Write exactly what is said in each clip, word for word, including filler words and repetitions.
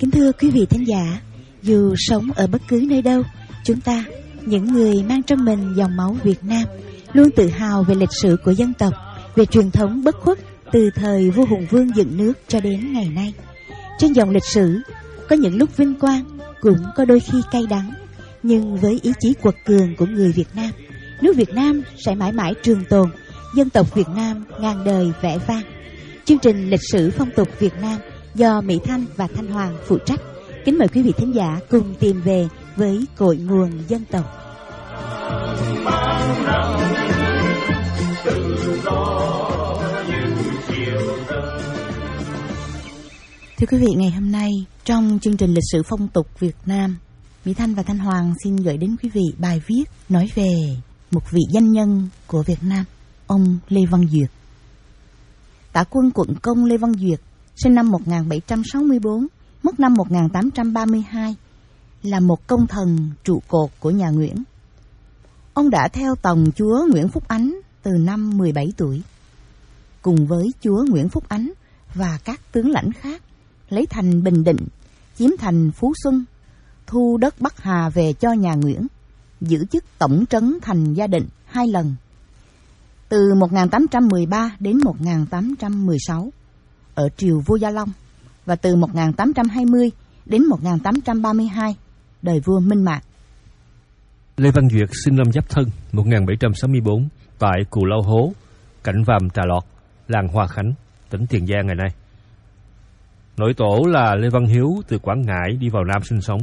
Kính thưa quý vị thính giả, dù sống ở bất cứ nơi đâu, chúng ta, những người mang trong mình dòng máu Việt Nam, luôn tự hào về lịch sử của dân tộc, về truyền thống bất khuất từ thời vua Hùng Vương dựng nước cho đến ngày nay. Trên dòng lịch sử, có những lúc vinh quang, cũng có đôi khi cay đắng. Nhưng với ý chí quật cường của người Việt Nam, nước Việt Nam sẽ mãi mãi trường tồn, dân tộc Việt Nam ngàn đời vẻ vang. Chương trình Lịch sử phong tục Việt Nam do Mỹ Thanh và Thanh Hoàng phụ trách. Kính mời quý vị thính giả cùng tìm về với cội nguồn dân tộc. Thưa quý vị, ngày hôm nay trong chương trình Lịch sử phong tục Việt Nam, Mỹ Thanh và Thanh Hoàng xin gửi đến quý vị bài viết nói về một vị danh nhân của Việt Nam, ông Lê Văn Duyệt. Tả quân quận công Lê Văn Duyệt, sinh năm một nghìn bảy trăm sáu mươi tư, mất năm một nghìn tám trăm ba mươi hai, là một công thần trụ cột của nhà Nguyễn. Ông đã theo tòng chúa Nguyễn Phúc Ánh từ năm mười bảy tuổi. Cùng với chúa Nguyễn Phúc Ánh và các tướng lãnh khác, lấy thành Bình Định, chiếm thành Phú Xuân, thu đất Bắc Hà về cho nhà Nguyễn, giữ chức tổng trấn thành Gia Định hai lần, từ một nghìn tám trăm mười ba đến một nghìn tám trăm mười sáu ở triều vua Gia Long, và từ một nghìn tám trăm hai mươi đến một nghìn tám trăm ba mươi hai đời vua Minh Mạng. Lê Văn Duyệt sinh năm Giáp Thân một nghìn bảy trăm sáu mươi tư tại Cù Lao Hố, Cảnh Vàm Trà Lọt, làng Hoa Khánh, tỉnh Tiền Giang ngày nay. Nội tổ là Lê Văn Hiếu từ Quảng Ngãi đi vào Nam sinh sống.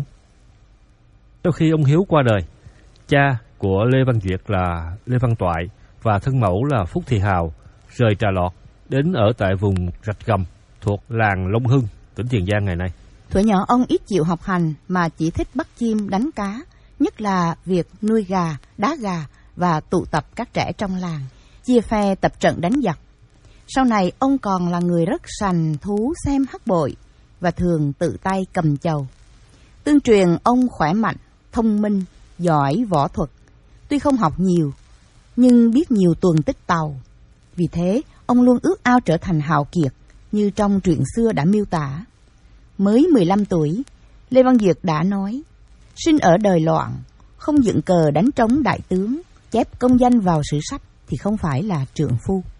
Sau khi ông Hiếu qua đời, cha của Lê Văn Duyệt là Lê Văn Toại và thân mẫu là Phúc Thị Hào rời Trà Lọt đến ở tại vùng Rạch Gầm thuộc làng Long Hưng, tỉnh Tiền Giang ngày nay. Thuở nhỏ ông ít chịu học hành mà chỉ thích bắt chim đánh cá, nhất là việc nuôi gà, đá gà và tụ tập các trẻ trong làng, chia phe tập trận đánh giặc. Sau này ông còn là người rất sành thú xem hắc bội và thường tự tay cầm chầu. Tương truyền ông khỏe mạnh, thông minh, giỏi võ thuật. Tuy không học nhiều, nhưng biết nhiều tuần tích tàu. Vì thế, ông luôn ước ao trở thành hào kiệt, như trong truyện xưa đã miêu tả. Mới mười lăm tuổi, Lê Văn Duyệt đã nói: sinh ở đời loạn, không dựng cờ đánh trống đại tướng, chép công danh vào sử sách thì không phải là trượng phu.